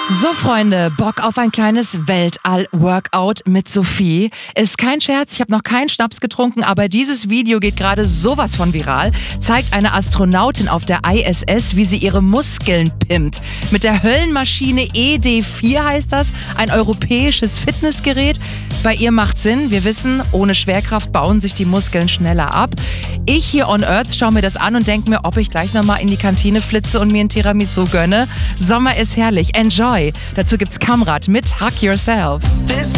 So Freunde, Bock auf ein kleines Weltall-Workout mit Sophie? Ist kein Scherz, ich habe noch keinen Schnaps getrunken, aber dieses Video geht gerade sowas von viral. Zeigt eine Astronautin auf der ISS, wie sie ihre Muskeln pimpt. Mit der Höllenmaschine ED4 heißt das, ein europäisches Fitnessgerät. Bei ihr macht Sinn, wir wissen, ohne Schwerkraft bauen sich die Muskeln schneller ab. Ich hier on Earth schaue mir das an und denke mir, ob ich gleich nochmal in die Kantine flitze und mir ein Tiramisu gönne. Sommer ist herrlich, enjoy! Dazu gibt's Kamrat mit Hug Yourself.